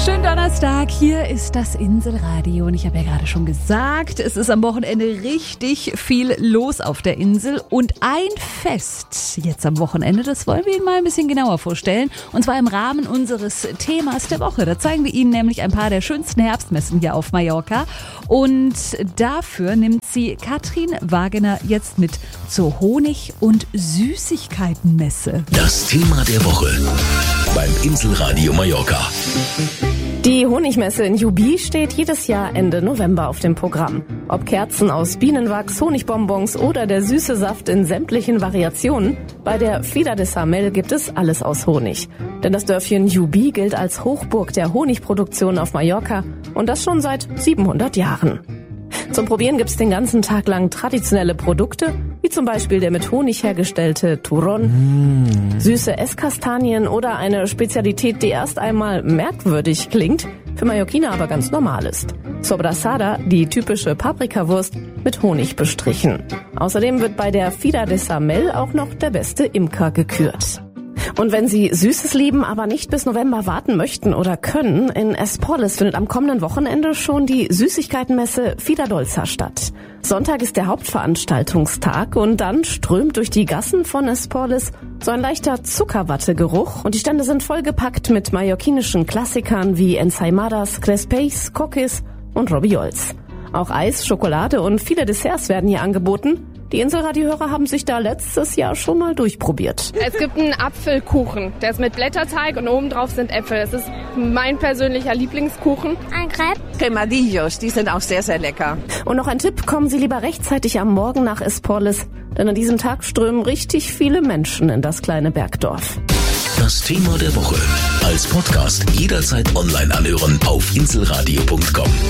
Schönen Donnerstag, hier ist das Inselradio und ich habe ja gerade schon gesagt, es ist am Wochenende richtig viel los auf der Insel und ein Fest jetzt am Wochenende, das wollen wir Ihnen mal ein bisschen genauer vorstellen und zwar im Rahmen unseres Themas der Woche. Da zeigen wir Ihnen nämlich ein paar der schönsten Herbstmessen hier auf Mallorca und dafür nimmt sie Katrin Wagener jetzt mit zur Honig- und Süßigkeitenmesse. Das Thema der Woche beim Inselradio Mallorca. Die Honigmesse in Jubi steht jedes Jahr Ende November auf dem Programm. Ob Kerzen aus Bienenwachs, Honigbonbons oder der süße Saft in sämtlichen Variationen, bei der Fira de Sarmel gibt es alles aus Honig. Denn das Dörfchen Jubi gilt als Hochburg der Honigproduktion auf Mallorca und das schon seit 700 Jahren. Zum Probieren gibt's den ganzen Tag lang traditionelle Produkte, wie zum Beispiel der mit Honig hergestellte Turron, süße Esskastanien oder eine Spezialität, die erst einmal merkwürdig klingt, für Mallorquiner aber ganz normal ist. Sobrasada, die typische Paprikawurst, mit Honig bestrichen. Außerdem wird bei der Fira de Sarmel auch noch der beste Imker gekürt. Und wenn Sie Süßes lieben, aber nicht bis November warten möchten oder können, in Esporles findet am kommenden Wochenende schon die Süßigkeitenmesse Fira Dolça statt. Sonntag ist der Hauptveranstaltungstag und dann strömt durch die Gassen von Esporles so ein leichter Zuckerwattegeruch und die Stände sind vollgepackt mit mallorquinischen Klassikern wie Ensaimadas, Crespeix, Coquis und Robiols. Auch Eis, Schokolade und viele Desserts werden hier angeboten. Die Inselradiohörer haben sich da letztes Jahr schon mal durchprobiert. Es gibt einen Apfelkuchen, der ist mit Blätterteig und obendrauf sind Äpfel. Das ist mein persönlicher Lieblingskuchen. Ein Crepe. Cremadillos, die sind auch sehr, sehr lecker. Und noch ein Tipp, kommen Sie lieber rechtzeitig am Morgen nach Esporles, denn an diesem Tag strömen richtig viele Menschen in das kleine Bergdorf. Das Thema der Woche als Podcast jederzeit online anhören auf inselradio.com.